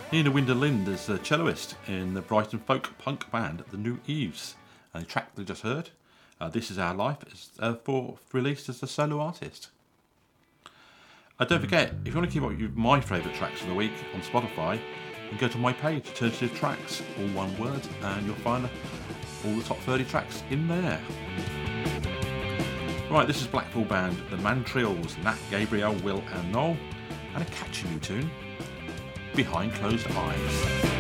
Nina Winder-Lind is a celloist in the Brighton folk punk band The New Eves. And the track they just heard, This Is Our Life, is released as a solo artist. Don't forget, if you want to keep up with my favourite tracks of the week on Spotify, you can go to my page, Alternative Tracks, all one word, and you'll find all the top 30 tracks in there. Right, this is Blackpool band The Mantrills, Nat, Gabriel, Will and Noel, and a catchy new tune, Behind Closed Eyes.